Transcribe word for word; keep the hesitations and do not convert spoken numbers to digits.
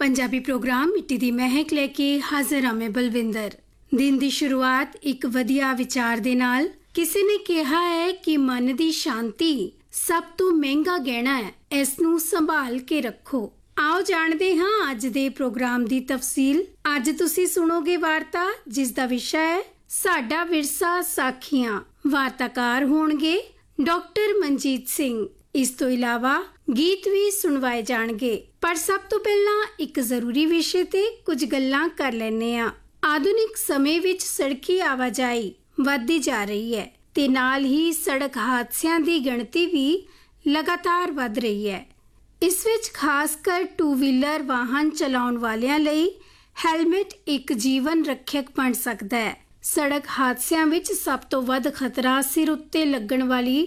Punjabi programme मिट्टी दी महक लेके हाजिर हां मैं बलविंदर। दिन ਦੀ ਸ਼ੁਰੂਆਤ ਇੱਕ ਵਧੀਆ ਵਿਚਾਰ ਦੇ ਨਾਲ। ਕਿਸੇ ਨੇ ਕਿਹਾ ਹੈ ਕਿ ਮਨ ਦੀ ਸ਼ਾਂਤੀ ਸਭ ਤੋਂ ਮਹਿੰਗਾ ਗਹਿਣਾ ਹੈ, ਇਸ ਨੂੰ ਸੰਭਾਲ ਕੇ ਰੱਖੋ। ਆਓ ਜਾਣਦੇ ਹਾਂ ਅੱਜ ਦੇ ਪ੍ਰੋਗਰਾਮ ਦੀ ਤਫਸੀਲ। ਅੱਜ ਤੁਸੀਂ ਸੁਣੋਗੇ ਵਾਰਤਾ ਜਿਸ ਦਾ ਵਿਸ਼ਾ ਹੈ ਸਾਡਾ ਵਿਰਸਾ ਸਾਖੀਆਂ। ਵਾਰਤਾਕਾਰ ਹੋਣਗੇ ਡਾਕਟਰ ਮਨਜੀਤ ਸਿੰਘ। ਇਸ ਤੋਂ ਇਲਾਵਾ ਗੀਤ ਵੀ ਸੁਣਵਾਏ ਜਾਣਗੇ। ਪਰ ਸਭ ਤੋਂ ਪਹਿਲਾਂ ਇੱਕ ਜ਼ਰੂਰੀ ਵਿਸ਼ੇ ਤੇ ਕੁਝ ਗੱਲਾਂ ਕਰ ਲੈਂਦੇ ਹਾਂ। ਆਧੁਨਿਕ ਸਮੇਂ ਵਿੱਚ ਸੜਕੀ ਆਵਾਜਾਈ ਵੱਧਦੀ ਜਾ ਰਹੀ ਹੈ ਤੇ ਨਾਲ ਹੀ ਸੜਕ ਹਾਦਸਿਆਂ ਦੀ ਗਿਣਤੀ ਵੀ ਲਗਾਤਾਰ ਵੱਧ ਰਹੀ ਹੈ। ਇਸ ਵਿੱਚ ਖਾਸ ਕਰ ਟੂ ਵੀਲਰ ਵਾਹਨ ਚਲਾਉਣ ਵਾਲਿਆਂ ਲਈ ਹੈਲਮਟ ਇੱਕ ਜੀਵਨ ਰੱਖਿਅਕ ਬਣ ਸਕਦਾ ਹੈ। ਸੜਕ ਹਾਦਸਿਆਂ ਵਿੱਚ ਸਭ ਤੋਂ ਵੱਧ ਖਤਰਾ ਸਿਰ ਉੱਤੇ ਲੱਗਣ ਵਾਲੀ